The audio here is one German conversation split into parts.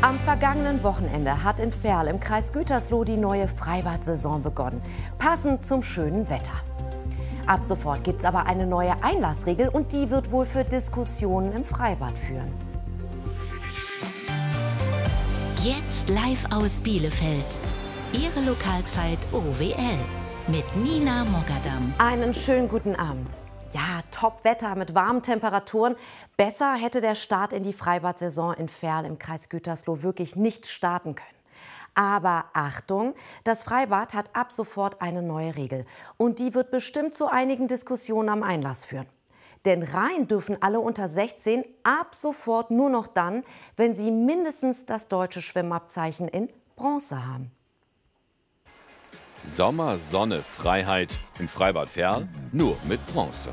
Am vergangenen Wochenende hat in Verl im Kreis Gütersloh die neue Freibad-Saison begonnen, passend zum schönen Wetter. Ab sofort gibt es aber eine neue Einlassregel und die wird wohl für Diskussionen im Freibad führen. Jetzt live aus Bielefeld. Ihre Lokalzeit OWL mit Nina Mogadam. Einen schönen guten Abend. Ja, Top-Wetter mit warmen Temperaturen. Besser hätte der Start in die Freibad-Saison in Verl im Kreis Gütersloh wirklich nicht starten können. Aber Achtung, das Freibad hat ab sofort eine neue Regel. Und die wird bestimmt zu einigen Diskussionen am Einlass führen. Denn rein dürfen alle unter 16 ab sofort nur noch dann, wenn sie mindestens das deutsche Schwimmabzeichen in Bronze haben. Sommer, Sonne, Freiheit im Freibad Verl nur mit Bronze.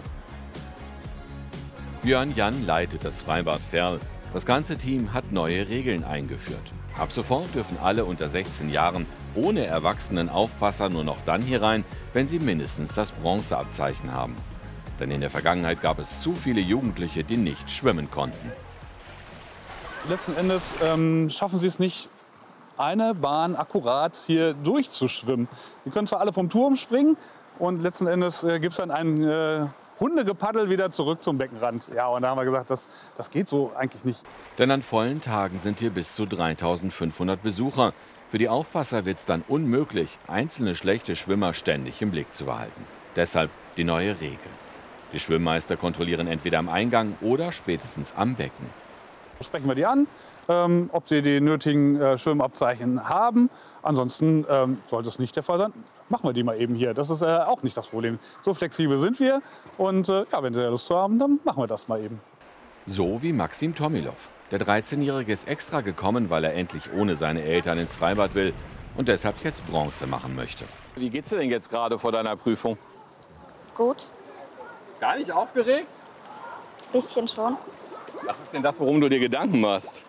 Björn Jan leitet das Freibad Verl. Das ganze Team hat neue Regeln eingeführt. Ab sofort dürfen alle unter 16 Jahren ohne Erwachsenenaufpasser nur noch dann hier rein, wenn sie mindestens das Bronzeabzeichen haben. Denn in der Vergangenheit gab es zu viele Jugendliche, die nicht schwimmen konnten. Letzten Endes schaffen sie es nicht, eine Bahn akkurat hier durchzuschwimmen. Die können zwar alle vom Turm springen und letzten Endes gibt es dann ein Hundegepaddel wieder zurück zum Beckenrand. Ja, und da haben wir gesagt, das geht so eigentlich nicht. Denn an vollen Tagen sind hier bis zu 3.500 Besucher. Für die Aufpasser wird es dann unmöglich, einzelne schlechte Schwimmer ständig im Blick zu behalten. Deshalb die neue Regel. Die Schwimmmeister kontrollieren entweder am Eingang oder spätestens am Becken. Sprechen wir die an, ob sie die nötigen Schwimmabzeichen haben. Ansonsten sollte es nicht der Fall sein, machen wir die mal eben hier. Das ist auch nicht das Problem. So flexibel sind wir und ja, wenn sie Lust haben, dann machen wir das mal eben. So wie Maxim Tomilov. Der 13-Jährige ist extra gekommen, weil er endlich ohne seine Eltern ins Freibad will und deshalb jetzt Bronze machen möchte. Wie geht's dir denn jetzt gerade vor deiner Prüfung? Gut, Gar nicht aufgeregt? bisschen schon. Was ist denn das, worum du dir Gedanken machst?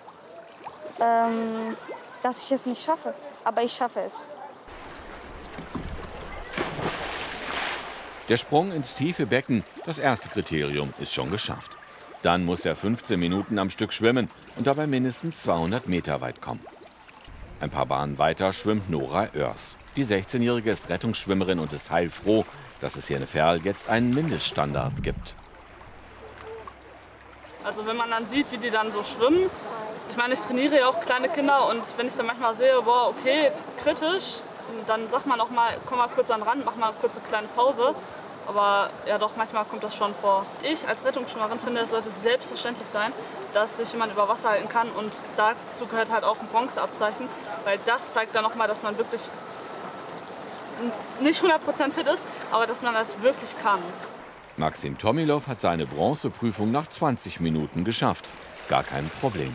Dass ich es nicht schaffe, aber ich schaffe es. Der Sprung ins tiefe Becken, das erste Kriterium, ist schon geschafft. Dann muss er 15 Minuten am Stück schwimmen und dabei mindestens 200 Meter weit kommen. Ein paar Bahnen weiter schwimmt Nora Oers. Die 16-Jährige ist Rettungsschwimmerin und ist heilfroh, dass es hier in Verl jetzt einen Mindeststandard gibt. Also wenn man dann sieht, wie die dann so schwimmen. Ich meine, ich trainiere ja auch kleine Kinder und wenn ich dann manchmal sehe, boah, okay, kritisch, dann sagt man auch mal, komm mal kurz an den Rand, mach mal kurz eine kleine Pause. Aber ja doch, manchmal kommt das schon vor. Ich als Rettungsschwimmerin finde, es sollte selbstverständlich sein, dass sich jemand über Wasser halten kann und dazu gehört halt auch ein Bronzeabzeichen, weil das zeigt dann nochmal, dass man wirklich nicht 100% fit ist, aber dass man das wirklich kann. Maxim Tomilov hat seine Bronzeprüfung nach 20 Minuten geschafft. Gar kein Problem.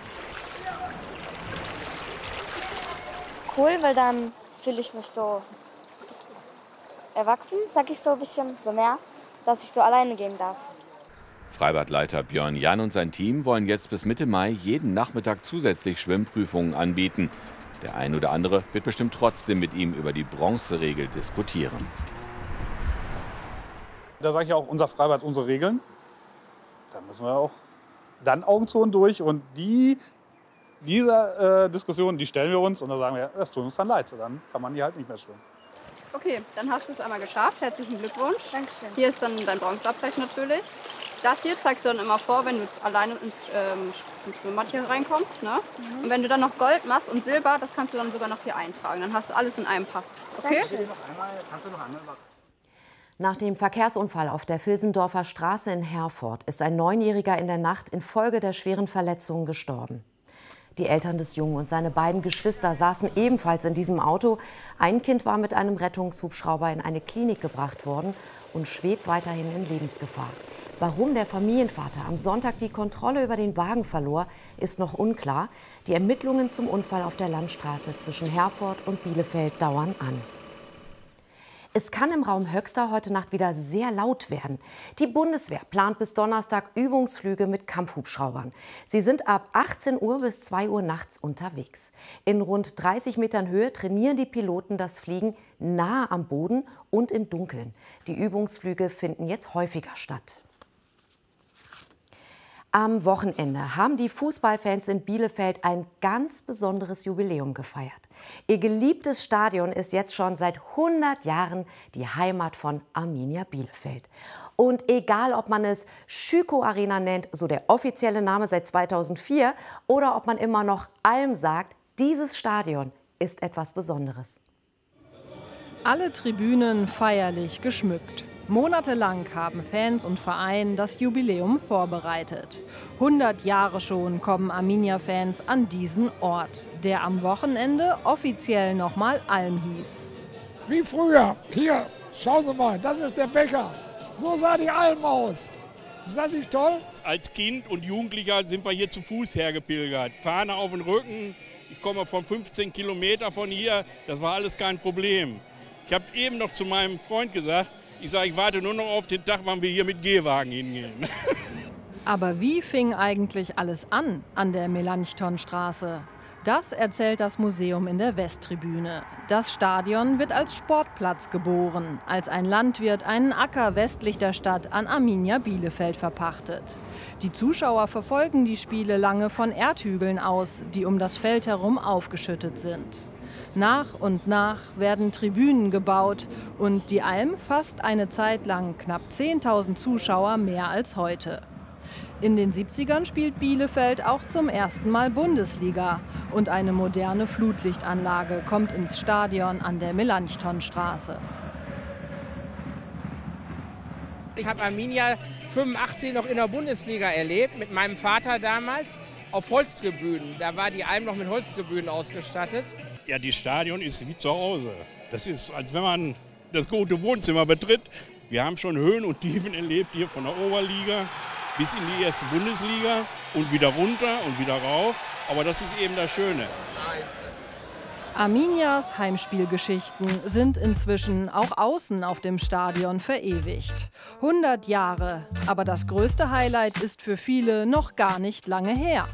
Cool, weil dann fühle ich mich so erwachsen, sag ich so ein bisschen, so mehr, dass ich so alleine gehen darf. Freibadleiter Björn Jan und sein Team wollen jetzt bis Mitte Mai jeden Nachmittag zusätzlich Schwimmprüfungen anbieten. Der ein oder andere wird bestimmt trotzdem mit ihm über die Bronzeregel diskutieren. Da sage ich auch, unser Freibad, unsere Regeln. Da müssen wir auch dann Augen zu und durch. Und diese Diskussion, die stellen wir uns und dann sagen wir, das tut uns dann leid. Dann kann man hier halt nicht mehr schwimmen. Okay, dann hast du es einmal geschafft. Herzlichen Glückwunsch. Dankeschön. Hier ist dann dein Bronzeabzeichen natürlich. Das hier zeigst du dann immer vor, wenn du jetzt alleine zum Schwimmbad hier reinkommst. Ne? Und wenn du dann noch Gold machst und Silber, das kannst du dann sogar noch hier eintragen. Dann hast du alles in einem Pass. Okay? Nach dem Verkehrsunfall auf der Vilsendorfer Straße in Herford ist ein 9-Jähriger in der Nacht infolge der schweren Verletzungen gestorben. Die Eltern des Jungen und seine beiden Geschwister saßen ebenfalls in diesem Auto. Ein Kind war mit einem Rettungshubschrauber in eine Klinik gebracht worden und schwebt weiterhin in Lebensgefahr. Warum der Familienvater am Sonntag die Kontrolle über den Wagen verlor, ist noch unklar. Die Ermittlungen zum Unfall auf der Landstraße zwischen Herford und Bielefeld dauern an. Es kann im Raum Höxter heute Nacht wieder sehr laut werden. Die Bundeswehr plant bis Donnerstag Übungsflüge mit Kampfhubschraubern. Sie sind ab 18 Uhr bis 2 Uhr nachts unterwegs. In rund 30 Metern Höhe trainieren die Piloten das Fliegen nahe am Boden und im Dunkeln. Die Übungsflüge finden jetzt häufiger statt. Am Wochenende haben die Fußballfans in Bielefeld ein ganz besonderes Jubiläum gefeiert. Ihr geliebtes Stadion ist jetzt schon seit 100 Jahren die Heimat von Arminia Bielefeld. Und egal, ob man es Schüko Arena nennt, so der offizielle Name seit 2004, oder ob man immer noch Alm sagt, dieses Stadion ist etwas Besonderes. Alle Tribünen feierlich geschmückt. Monatelang haben Fans und Verein das Jubiläum vorbereitet. 100 Jahre schon kommen Arminia-Fans an diesen Ort, der am Wochenende offiziell nochmal Alm hieß. Wie früher. Hier, schauen Sie mal, das ist der Bäcker. So sah die Alm aus. Ist das nicht toll? Als Kind und Jugendlicher sind wir hier zu Fuß hergepilgert. Fahne auf den Rücken. Ich komme von 15 Kilometer von hier. Das war alles kein Problem. Ich habe eben noch zu meinem Freund gesagt, ich sage, ich warte nur noch auf den Tag, wann wir hier mit Gehwagen hingehen. Aber wie fing eigentlich alles an der Melanchthonstraße? Das erzählt das Museum in der Westtribüne. Das Stadion wird als Sportplatz geboren, als ein Landwirt einen Acker westlich der Stadt an Arminia Bielefeld verpachtet. Die Zuschauer verfolgen die Spiele lange von Erdhügeln aus, die um das Feld herum aufgeschüttet sind. Nach und nach werden Tribünen gebaut und die Alm fasst eine Zeit lang knapp 10.000 Zuschauer mehr als heute. In den 70ern spielt Bielefeld auch zum ersten Mal Bundesliga und eine moderne Flutlichtanlage kommt ins Stadion an der Melanchthonstraße. Ich habe Arminia 85 noch in der Bundesliga erlebt, mit meinem Vater damals, auf Holztribünen. Da war die Alm noch mit Holztribünen ausgestattet. Ja, das Stadion ist wie zu Hause. Das ist, als wenn man das gute Wohnzimmer betritt. Wir haben schon Höhen und Tiefen erlebt, hier von der Oberliga bis in die erste Bundesliga und wieder runter und wieder rauf. Aber das ist eben das Schöne. Arminias Heimspielgeschichten sind inzwischen auch außen auf dem Stadion verewigt. 100 Jahre, aber das größte Highlight ist für viele noch gar nicht lange her.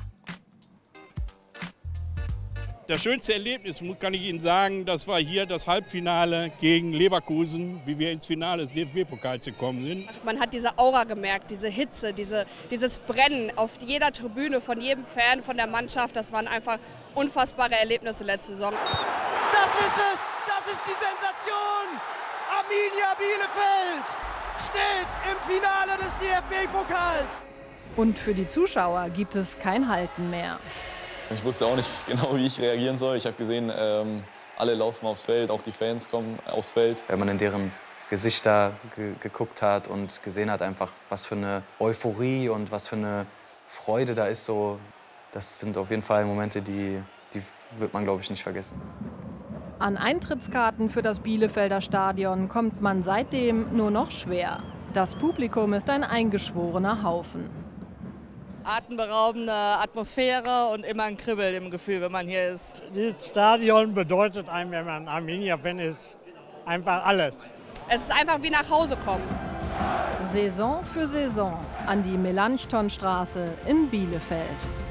Das schönste Erlebnis, kann ich Ihnen sagen, das war hier das Halbfinale gegen Leverkusen, wie wir ins Finale des DFB-Pokals gekommen sind. Man hat diese Aura gemerkt, diese Hitze, dieses Brennen auf jeder Tribüne von jedem Fan, von der Mannschaft. Das waren einfach unfassbare Erlebnisse letzte Saison. Das ist es! Das ist die Sensation! Arminia Bielefeld steht im Finale des DFB-Pokals! Und für die Zuschauer gibt es kein Halten mehr. Ich wusste auch nicht genau, wie ich reagieren soll. Ich habe gesehen, alle laufen aufs Feld, auch die Fans kommen aufs Feld. Wenn man in deren Gesichter geguckt hat und gesehen hat, einfach, was für eine Euphorie und was für eine Freude da ist, so, das sind auf jeden Fall Momente, die wird man, glaube ich, nicht vergessen. An Eintrittskarten für das Bielefelder Stadion kommt man seitdem nur noch schwer. Das Publikum ist ein eingeschworener Haufen. Atemberaubende Atmosphäre und immer ein Kribbeln im Gefühl, wenn man hier ist. Dieses Stadion bedeutet einem, wenn man Arminia-Fan ist, einfach alles. Es ist einfach wie nach Hause kommen. Saison für Saison an die Melanchthonstraße in Bielefeld.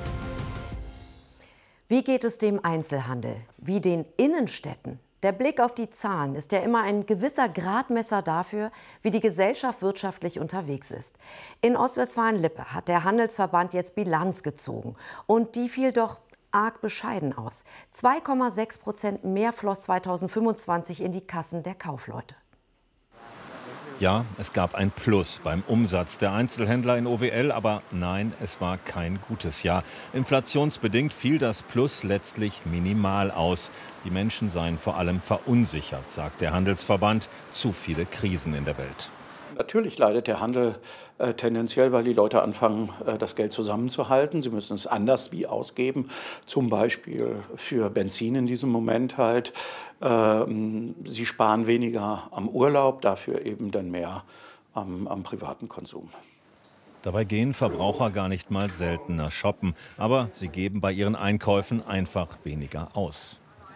Wie geht es dem Einzelhandel? Wie den Innenstädten? Der Blick auf die Zahlen ist ja immer ein gewisser Gradmesser dafür, wie die Gesellschaft wirtschaftlich unterwegs ist. In Ostwestfalen-Lippe hat der Handelsverband jetzt Bilanz gezogen. Und die fiel doch arg bescheiden aus. 2,6% mehr floss 2025 in die Kassen der Kaufleute. Ja, es gab ein Plus beim Umsatz der Einzelhändler in OWL, aber nein, es war kein gutes Jahr. Inflationsbedingt fiel das Plus letztlich minimal aus. Die Menschen seien vor allem verunsichert, sagt der Handelsverband. Zu viele Krisen in der Welt. Natürlich leidet der Handel tendenziell, weil die Leute anfangen, das Geld zusammenzuhalten. Sie müssen es anders wie ausgeben, zum Beispiel für Benzin in diesem Moment halt. Sie sparen weniger am Urlaub, dafür eben dann mehr am privaten Konsum. Dabei gehen Verbraucher gar nicht mal seltener shoppen, aber sie geben bei ihren Einkäufen einfach weniger aus.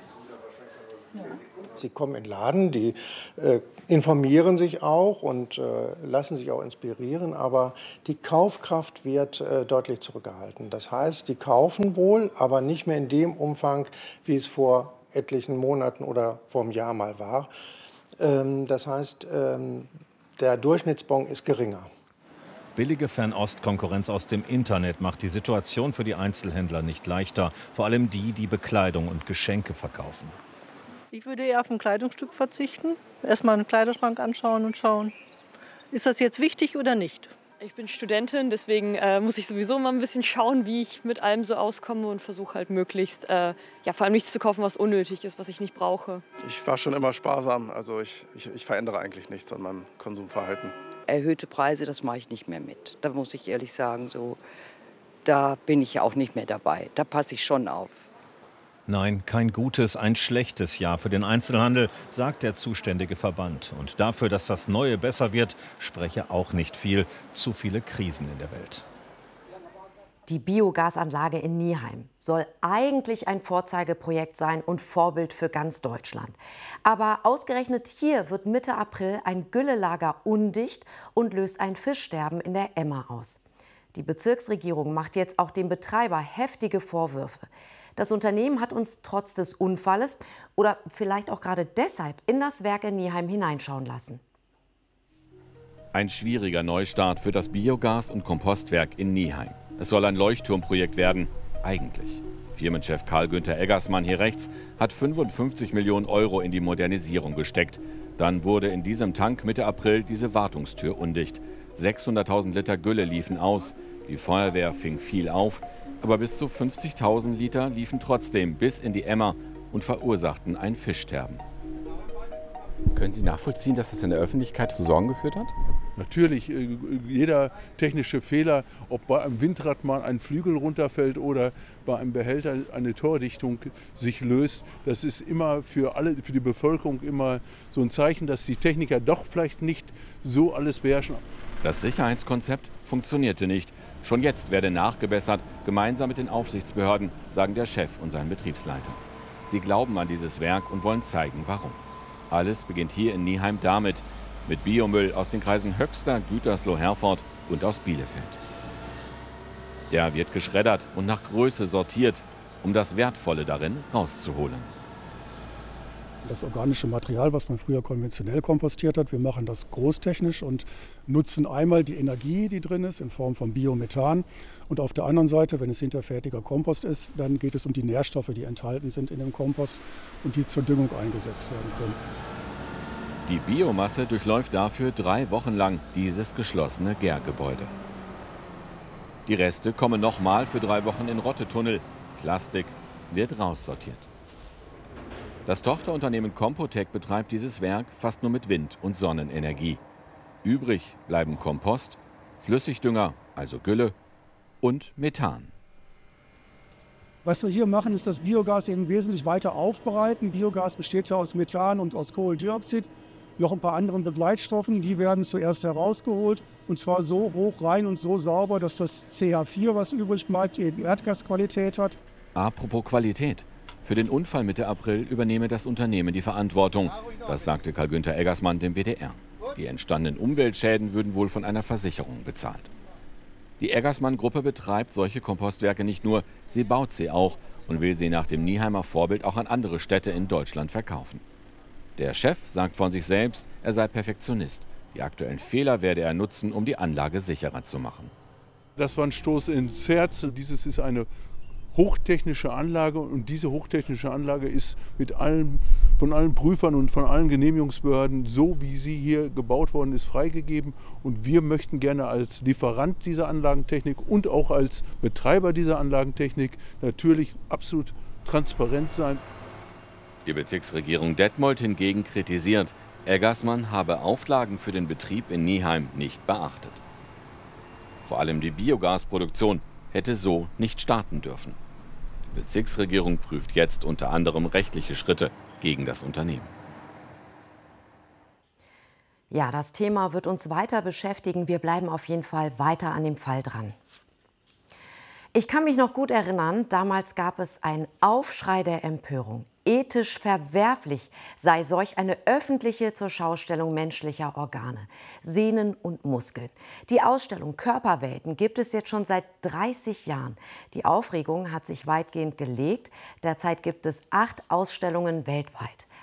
Sie kommen in den Laden, die informieren sich auch und lassen sich auch inspirieren, aber die Kaufkraft wird deutlich zurückgehalten. Das heißt, die kaufen wohl, aber nicht mehr in dem Umfang, wie es vor etlichen Monaten oder vor einem Jahr mal war. Das heißt, der Durchschnittsbon ist geringer. Billige Fernost-Konkurrenz aus dem Internet macht die Situation für die Einzelhändler nicht leichter. Vor allem die, die Bekleidung und Geschenke verkaufen. Ich würde eher auf ein Kleidungsstück verzichten. Erstmal einen Kleiderschrank anschauen und schauen, ist das jetzt wichtig oder nicht? Ich bin Studentin, deswegen muss ich sowieso mal ein bisschen schauen, wie ich mit allem so auskomme und versuche halt möglichst, vor allem nichts zu kaufen, was unnötig ist, was ich nicht brauche. Ich war schon immer sparsam, also ich verändere eigentlich nichts an meinem Konsumverhalten. Erhöhte Preise, das mache ich nicht mehr mit. Da muss ich ehrlich sagen, da bin ich auch nicht mehr dabei. Da passe ich schon auf. Nein, kein gutes, ein schlechtes Jahr für den Einzelhandel, sagt der zuständige Verband. Und dafür, dass das Neue besser wird, spreche auch nicht viel. Zu viele Krisen in der Welt. Die Biogasanlage in Nieheim soll eigentlich ein Vorzeigeprojekt sein und Vorbild für ganz Deutschland. Aber ausgerechnet hier wird Mitte April ein Güllelager undicht und löst ein Fischsterben in der Emmer aus. Die Bezirksregierung macht jetzt auch dem Betreiber heftige Vorwürfe. Das Unternehmen hat uns trotz des Unfalles oder vielleicht auch gerade deshalb in das Werk in Nieheim hineinschauen lassen. Ein schwieriger Neustart für das Biogas- und Kompostwerk in Nieheim. Es soll ein Leuchtturmprojekt werden, eigentlich. Firmenchef Karl-Günther Eggersmann hier rechts hat 55 Millionen Euro in die Modernisierung gesteckt. Dann wurde in diesem Tank Mitte April diese Wartungstür undicht. 600.000 Liter Gülle liefen aus. Die Feuerwehr fing viel auf. Aber bis zu 50.000 Liter liefen trotzdem bis in die Emmer und verursachten ein Fischsterben. Können Sie nachvollziehen, dass das in der Öffentlichkeit zu Sorgen geführt hat? Natürlich, jeder technische Fehler, ob bei einem Windrad mal ein Flügel runterfällt oder bei einem Behälter eine Tordichtung sich löst, das ist immer für die Bevölkerung immer so ein Zeichen, dass die Techniker doch vielleicht nicht so alles beherrschen. Das Sicherheitskonzept funktionierte nicht. Schon jetzt werde nachgebessert, gemeinsam mit den Aufsichtsbehörden, sagen der Chef und sein Betriebsleiter. Sie glauben an dieses Werk und wollen zeigen, warum. Alles beginnt hier in Nieheim damit, mit Biomüll aus den Kreisen Höxter, Gütersloh, Herford und aus Bielefeld. Der wird geschreddert und nach Größe sortiert, um das Wertvolle darin rauszuholen. Das organische Material, was man früher konventionell kompostiert hat, wir machen das großtechnisch und nutzen einmal die Energie, die drin ist, in Form von Biomethan. Und auf der anderen Seite, wenn es hinterfertiger Kompost ist, dann geht es um die Nährstoffe, die enthalten sind in dem Kompost und die zur Düngung eingesetzt werden können. Die Biomasse durchläuft dafür 3 Wochen lang dieses geschlossene Gärgebäude. Die Reste kommen nochmal für 3 Wochen in Rottetunnel. Plastik wird raussortiert. Das Tochterunternehmen Compotec betreibt dieses Werk fast nur mit Wind- und Sonnenenergie. Übrig bleiben Kompost, Flüssigdünger, also Gülle, und Methan. Was wir hier machen, ist das Biogas eben wesentlich weiter aufbereiten. Biogas besteht ja aus Methan und aus Kohlendioxid, noch ein paar anderen Begleitstoffen. Die werden zuerst herausgeholt und zwar so hoch rein und so sauber, dass das CH4, was übrig bleibt, eben Erdgasqualität hat. Apropos Qualität. Für den Unfall Mitte April übernehme das Unternehmen die Verantwortung. Das sagte Karl-Günther Eggersmann dem WDR. Die entstandenen Umweltschäden würden wohl von einer Versicherung bezahlt. Die Eggersmann-Gruppe betreibt solche Kompostwerke nicht nur, sie baut sie auch und will sie nach dem Nieheimer Vorbild auch an andere Städte in Deutschland verkaufen. Der Chef sagt von sich selbst, er sei Perfektionist. Die aktuellen Fehler werde er nutzen, um die Anlage sicherer zu machen. Das war ein Stoß ins Herz. Dieses ist eine hochtechnische Anlage und diese hochtechnische Anlage ist von allen Prüfern und von allen Genehmigungsbehörden, so wie sie hier gebaut worden ist, freigegeben. Und wir möchten gerne als Lieferant dieser Anlagentechnik und auch als Betreiber dieser Anlagentechnik natürlich absolut transparent sein. Die Bezirksregierung Detmold hingegen kritisiert, Eggersmann habe Auflagen für den Betrieb in Nieheim nicht beachtet. Vor allem die Biogasproduktion hätte so nicht starten dürfen. Die Bezirksregierung prüft jetzt unter anderem rechtliche Schritte gegen das Unternehmen. Ja, das Thema wird uns weiter beschäftigen. Wir bleiben auf jeden Fall weiter an dem Fall dran. Ich kann mich noch gut erinnern, damals gab es einen Aufschrei der Empörung. Ethisch verwerflich sei solch eine öffentliche Zurschaustellung menschlicher Organe, Sehnen und Muskeln. Die Ausstellung Körperwelten gibt es jetzt schon seit 30 Jahren. Die Aufregung hat sich weitgehend gelegt. Derzeit gibt es 8 Ausstellungen weltweit.